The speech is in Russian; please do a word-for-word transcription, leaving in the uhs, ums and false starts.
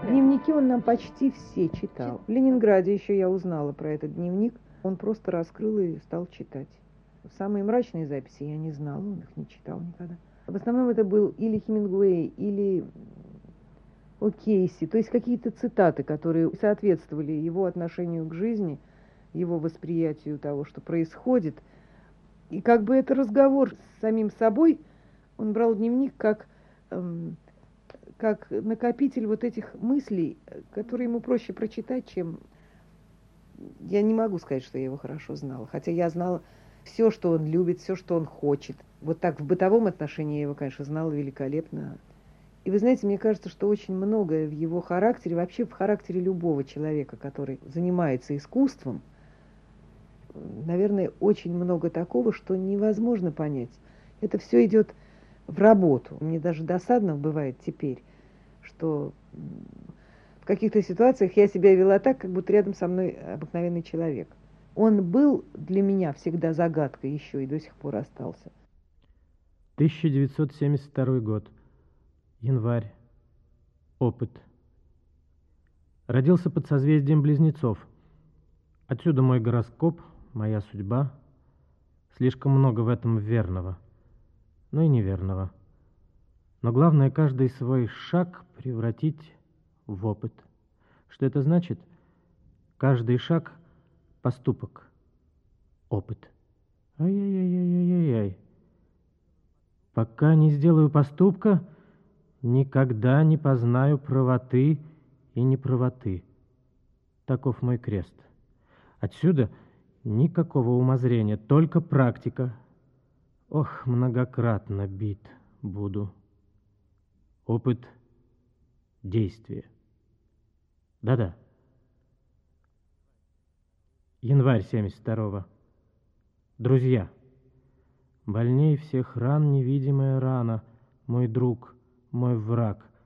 Дневники он нам почти все читал. В Ленинграде еще я узнала про этот дневник. Он просто раскрыл и стал читать. Самые мрачные записи я не знала, он их не читал никогда. В основном это был или Хемингуэй, или О'Кейси, то есть какие-то цитаты, которые соответствовали его отношению к жизни, его восприятию того, что происходит. И как бы это разговор с самим собой, он брал дневник как, эм, как накопитель вот этих мыслей, которые ему проще прочитать, чем... Я не могу сказать, что я его хорошо знала, хотя я знала все, что он любит, все, что он хочет. Вот так в бытовом отношении я его, конечно, знала великолепно. И вы знаете, мне кажется, что очень многое в его характере, вообще в характере любого человека, который занимается искусством, наверное, очень много такого, что невозможно понять. Это все идет в работу. Мне даже досадно бывает теперь, что в каких-то ситуациях я себя вела так, как будто рядом со мной обыкновенный человек. Он был для меня всегда загадкой еще и до сих пор остался. тысяча девятьсот семьдесят второй год. Январь. Опыт. Родился под созвездием Близнецов. Отсюда мой гороскоп, моя судьба. Слишком много в этом верного, но и неверного. Но главное, каждый свой шаг превратить в опыт. Что это значит? Каждый шаг — поступок, опыт. Ай-яй-яй-яй-яй-яй. Пока не сделаю поступка, никогда не познаю правоты и неправоты. Таков мой крест. Отсюда никакого умозрения, только практика. Ох, многократно бит буду. Опыт действия. Да-да. Январь семьдесят второго. Друзья. Больней всех ран невидимая рана, мой друг, мой враг,